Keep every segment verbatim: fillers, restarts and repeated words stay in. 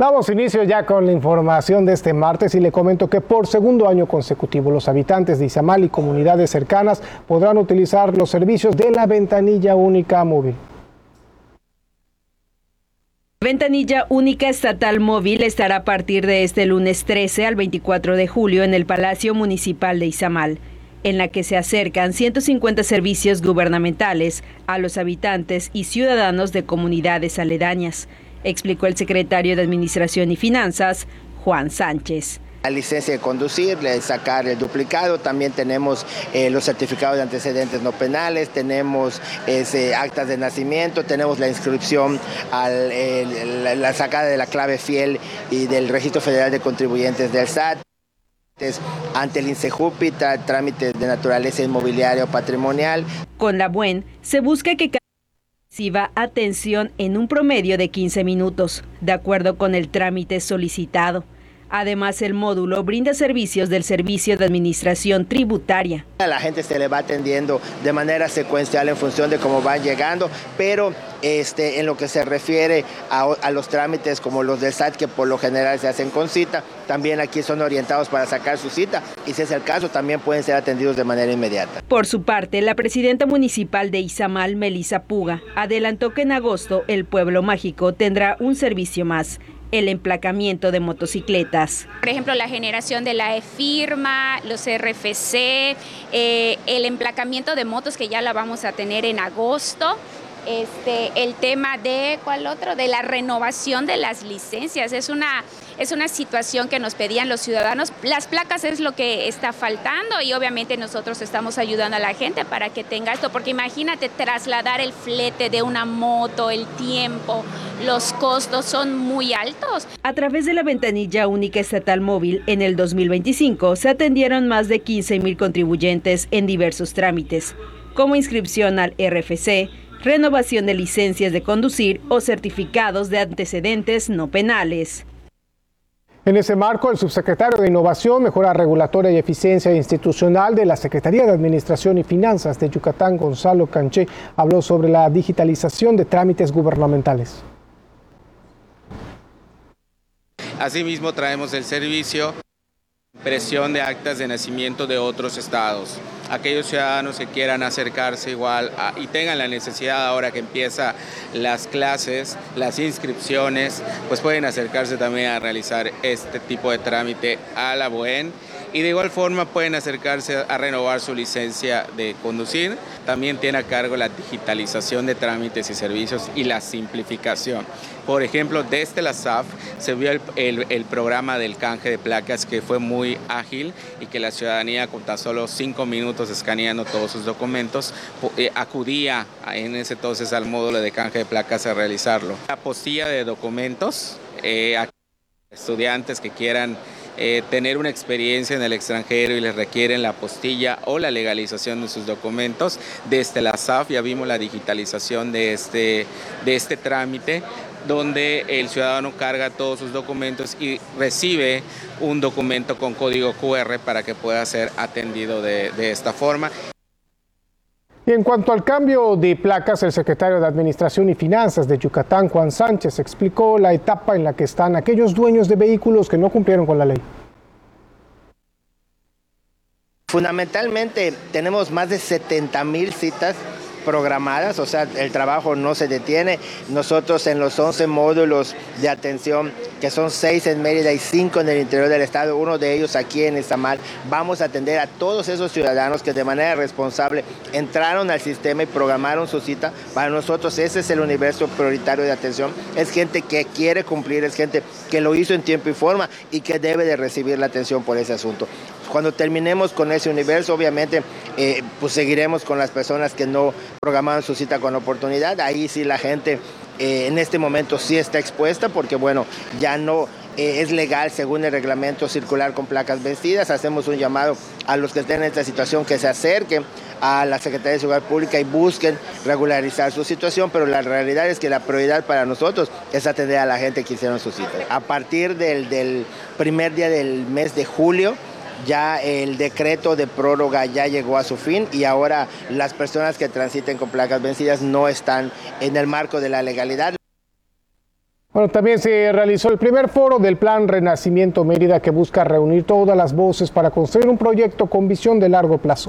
Damos inicio ya con la información de este martes y le comento que por segundo año consecutivo los habitantes de Izamal y comunidades cercanas podrán utilizar los servicios de la Ventanilla Única Móvil. Ventanilla Única Estatal Móvil estará a partir de este lunes trece al veinticuatro de julio en el Palacio Municipal de Izamal, en la que se acercan ciento cincuenta servicios gubernamentales a los habitantes y ciudadanos de comunidades aledañas, explicó el secretario de Administración y Finanzas, Juan Sánchez. La licencia de conducir, sacar el duplicado, también tenemos eh, los certificados de antecedentes no penales, tenemos ese, actas de nacimiento, tenemos la inscripción, al, el, la, la sacada de la clave fiel y del Registro Federal de Contribuyentes del S A T. Ante el INSEJUPI, trámites de naturaleza inmobiliaria o patrimonial. Con la B U E N se busca que reciba atención en un promedio de quince minutos, de acuerdo con el trámite solicitado. Además, el módulo brinda servicios del Servicio de Administración Tributaria. A la gente se le va atendiendo de manera secuencial en función de cómo van llegando, pero este, en lo que se refiere a, a los trámites como los del S A T, que por lo general se hacen con cita, también aquí son orientados para sacar su cita y si es el caso también pueden ser atendidos de manera inmediata. Por su parte, la presidenta municipal de Izamal, Melissa Puga, adelantó que en agosto el Pueblo Mágico tendrá un servicio más: el emplacamiento de motocicletas. Por ejemplo, la generación de la e-firma, los R F C, eh, el emplacamiento de motos que ya la vamos a tener en agosto. Este, el tema de, ¿cuál otro? De la renovación de las licencias. Es una, es una situación que nos pedían los ciudadanos. Las placas es lo que está faltando y obviamente nosotros estamos ayudando a la gente para que tenga esto, porque imagínate trasladar el flete de una moto, el tiempo, los costos son muy altos. A través de la Ventanilla Única Estatal Móvil, en el dos mil veinticinco se atendieron más de quince mil contribuyentes en diversos trámites, como inscripción al R F C, renovación de licencias de conducir o certificados de antecedentes no penales. En ese marco, el subsecretario de Innovación, Mejora Regulatoria y Eficiencia Institucional de la Secretaría de Administración y Finanzas de Yucatán, Gonzalo Canché, habló sobre la digitalización de trámites gubernamentales. Asimismo, traemos el servicio de impresión de actas de nacimiento de otros estados. Aquellos ciudadanos que quieran acercarse igual a, y tengan la necesidad ahora que empiezan las clases, las inscripciones, pues pueden acercarse también a realizar este tipo de trámite a la B U E N. Y de igual forma pueden acercarse a renovar su licencia de conducir. También tiene a cargo la digitalización de trámites y servicios y la simplificación. Por ejemplo, desde la S A F se vio el, el, el programa del canje de placas, que fue muy ágil y que la ciudadanía con tan solo cinco minutos escaneando todos sus documentos eh, acudía en ese entonces al módulo de canje de placas a realizarlo. La apostilla de documentos, eh, a estudiantes que quieran Eh, tener una experiencia en el extranjero y les requieren la apostilla o la legalización de sus documentos. Desde la S A F ya vimos la digitalización de este, de este trámite, donde el ciudadano carga todos sus documentos y recibe un documento con código Q R para que pueda ser atendido de, de esta forma. Y en cuanto al cambio de placas, el secretario de Administración y Finanzas de Yucatán, Juan Sánchez, explicó la etapa en la que están aquellos dueños de vehículos que no cumplieron con la ley. Fundamentalmente tenemos más de setenta mil citas programadas, o sea, el trabajo no se detiene. Nosotros en los once módulos de atención, que son seis en Mérida y cinco en el interior del estado, uno de ellos aquí en Izamal, vamos a atender a todos esos ciudadanos que de manera responsable entraron al sistema y programaron su cita. Para nosotros ese es el universo prioritario de atención. Es gente que quiere cumplir, es gente que lo hizo en tiempo y forma y que debe de recibir la atención por ese asunto. Cuando terminemos con ese universo, obviamente, eh, pues seguiremos con las personas que no programaron su cita con oportunidad. Ahí sí la gente eh, en este momento sí está expuesta porque, bueno, ya no eh, es legal según el reglamento circular con placas vencidas. Hacemos un llamado a los que estén en esta situación que se acerquen a la Secretaría de Seguridad Pública y busquen regularizar su situación, pero la realidad es que la prioridad para nosotros es atender a la gente que hicieron su cita. A partir del, del primer día del mes de julio, ya el decreto de prórroga ya llegó a su fin y ahora las personas que transiten con placas vencidas no están en el marco de la legalidad. Bueno, también se realizó el primer foro del Plan Renacimiento Mérida, que busca reunir todas las voces para construir un proyecto con visión de largo plazo.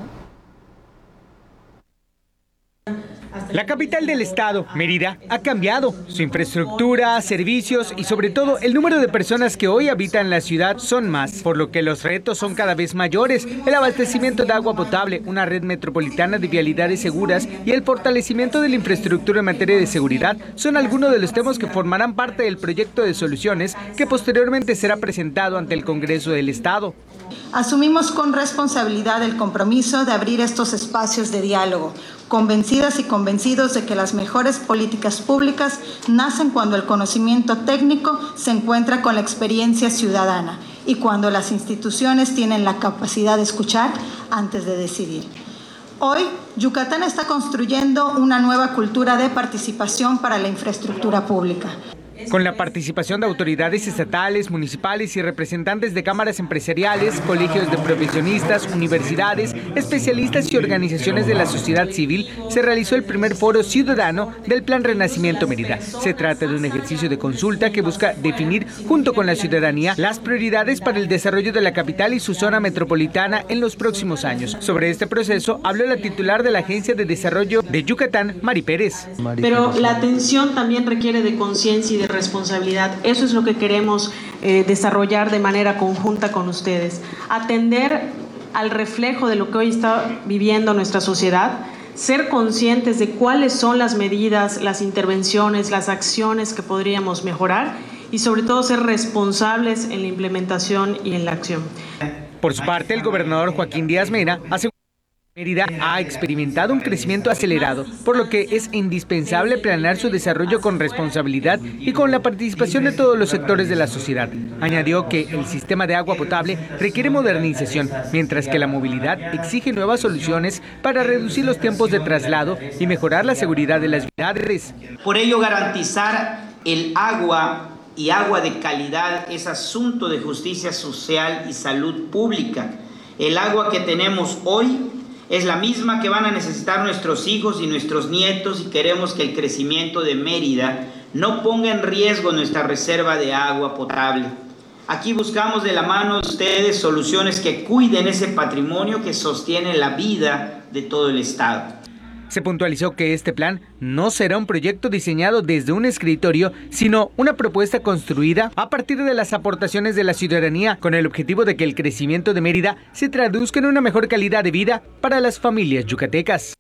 La capital del estado, Mérida, ha cambiado. Su infraestructura, servicios y sobre todo el número de personas que hoy habitan la ciudad son más, por lo que los retos son cada vez mayores. El abastecimiento de agua potable, una red metropolitana de vialidades seguras y el fortalecimiento de la infraestructura en materia de seguridad son algunos de los temas que formarán parte del proyecto de soluciones que posteriormente será presentado ante el Congreso del Estado. Asumimos con responsabilidad el compromiso de abrir estos espacios de diálogo, convencidas y convencidos de que las mejores políticas públicas nacen cuando el conocimiento técnico se encuentra con la experiencia ciudadana y cuando las instituciones tienen la capacidad de escuchar antes de decidir. Hoy, Yucatán está construyendo una nueva cultura de participación para la infraestructura pública. Con la participación de autoridades estatales, municipales y representantes de cámaras empresariales, colegios de profesionistas, universidades, especialistas y organizaciones de la sociedad civil, se realizó el primer foro ciudadano del Plan Renacimiento Mérida. Se trata de un ejercicio de consulta que busca definir, junto con la ciudadanía, las prioridades para el desarrollo de la capital y su zona metropolitana en los próximos años. Sobre este proceso habló la titular de la Agencia de Desarrollo de Yucatán, Mari Pérez. Pero la atención también requiere de conciencia y de responsabilidad. Eso es lo que queremos eh, desarrollar de manera conjunta con ustedes. Atender al reflejo de lo que hoy está viviendo nuestra sociedad, ser conscientes de cuáles son las medidas, las intervenciones, las acciones que podríamos mejorar y sobre todo ser responsables en la implementación y en la acción. Por su parte, el gobernador Joaquín Díaz Mera aseguró Mérida ha experimentado un crecimiento acelerado, por lo que es indispensable planear su desarrollo con responsabilidad y con la participación de todos los sectores de la sociedad. Añadió que el sistema de agua potable requiere modernización, mientras que la movilidad exige nuevas soluciones para reducir los tiempos de traslado y mejorar la seguridad de las vialidades. Por ello, garantizar el agua y agua de calidad es asunto de justicia social y salud pública. El agua que tenemos hoy es la misma que van a necesitar nuestros hijos y nuestros nietos y queremos que el crecimiento de Mérida no ponga en riesgo nuestra reserva de agua potable. Aquí buscamos de la mano de ustedes soluciones que cuiden ese patrimonio que sostiene la vida de todo el estado. Se puntualizó que este plan no será un proyecto diseñado desde un escritorio, sino una propuesta construida a partir de las aportaciones de la ciudadanía, con el objetivo de que el crecimiento de Mérida se traduzca en una mejor calidad de vida para las familias yucatecas.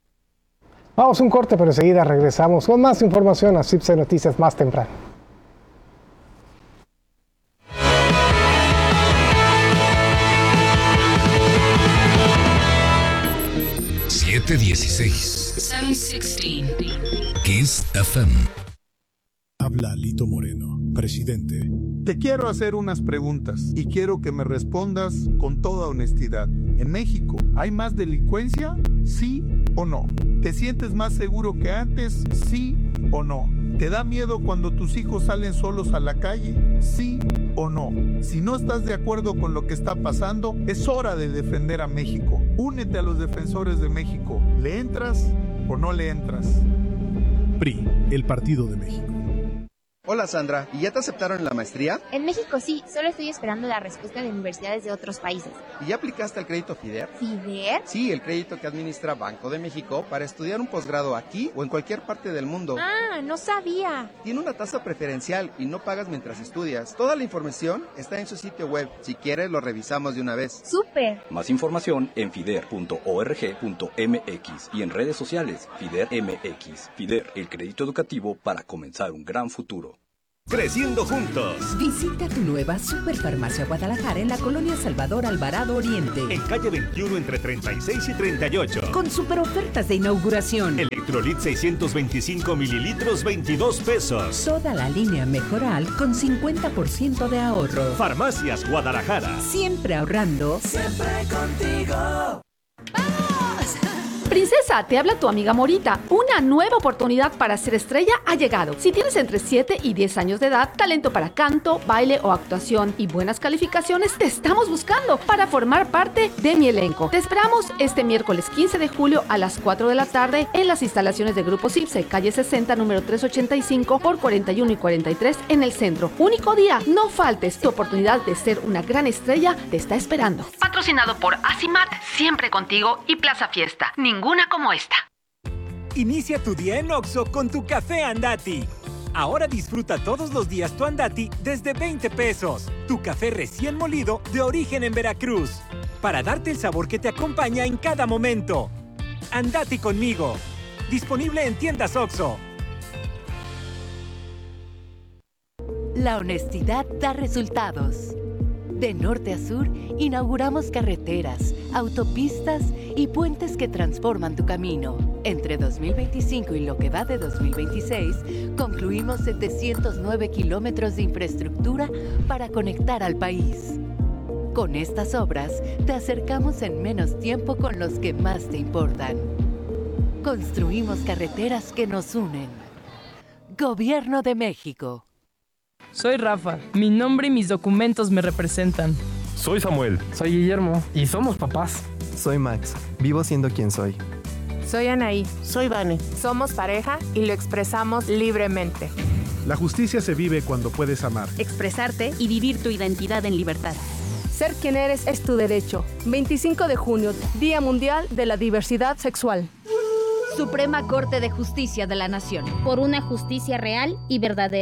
Vamos a un corte, pero enseguida regresamos con más información a C I P S E Noticias más temprano. siete dieciséis. Kiss F M. Habla Lito Moreno, presidente. Te quiero hacer unas preguntas y quiero que me respondas con toda honestidad. ¿En México hay más delincuencia? ¿Sí o no? ¿Te sientes más seguro que antes? ¿Sí o no? ¿Te da miedo cuando tus hijos salen solos a la calle? ¿Sí o no? Si no estás de acuerdo con lo que está pasando, es hora de defender a México. Únete a los defensores de México. ¿Le entras o no le entras? P R I, el Partido de México. Hola Sandra, ¿y ya te aceptaron en la maestría? En México sí, solo estoy esperando la respuesta de universidades de otros países. ¿Y ya aplicaste al crédito FIDER? ¿FIDER? Sí, el crédito que administra Banco de México para estudiar un posgrado aquí o en cualquier parte del mundo. Ah, no sabía. Tiene una tasa preferencial y no pagas mientras estudias. Toda la información está en su sitio web. Si quieres, lo revisamos de una vez. ¡Súper! Más información en fider punto org punto m x y en redes sociales FIDER M X. FIDER, el crédito educativo para comenzar un gran futuro. Creciendo juntos. Visita tu nueva Superfarmacia Guadalajara en la colonia Salvador Alvarado Oriente. En calle veintiuno entre treinta y seis y treinta y ocho. Con super ofertas de inauguración. Electrolit seiscientos veinticinco mililitros, veintidós pesos. Toda la línea Mejoral con cincuenta por ciento de ahorro. Farmacias Guadalajara. Siempre ahorrando. Siempre contigo. ¡Vamos! Princesa, te habla tu amiga Morita. Una nueva oportunidad para ser estrella ha llegado. Si tienes entre siete y diez años de edad, talento para canto, baile o actuación y buenas calificaciones, te estamos buscando para formar parte de mi elenco. Te esperamos este miércoles quince de julio a las cuatro de la tarde en las instalaciones de Grupo Cipse, calle sesenta, número trescientos ochenta y cinco por cuarenta y uno y cuarenta y tres en el centro. Único día, no faltes. Tu oportunidad de ser una gran estrella te está esperando. Patrocinado por Asimat, siempre contigo, y Plaza Fiesta. Ninguna como esta. Inicia tu día en Oxxo con tu café Andati. Ahora disfruta todos los días tu Andati desde veinte pesos. Tu café recién molido de origen en Veracruz. Para darte el sabor que te acompaña en cada momento. Andati conmigo. Disponible en tiendas Oxxo. La honestidad da resultados. De norte a sur, inauguramos carreteras, autopistas y puentes que transforman tu camino. Entre dos mil veinticinco y lo que va de dos mil veintiséis, concluimos setecientos nueve kilómetros de infraestructura para conectar al país. Con estas obras, te acercamos en menos tiempo con los que más te importan. Construimos carreteras que nos unen. Gobierno de México. Soy Rafa, mi nombre y mis documentos me representan. Soy Samuel. Soy Guillermo y somos papás. Soy Max, vivo siendo quien soy. Soy Anaí. Soy Vane. Somos pareja y lo expresamos libremente. La justicia se vive cuando puedes amar, expresarte y vivir tu identidad en libertad. Ser quien eres es tu derecho. veinticinco de junio, Día Mundial de la Diversidad Sexual. Suprema Corte de Justicia de la Nación. Por una justicia real y verdadera.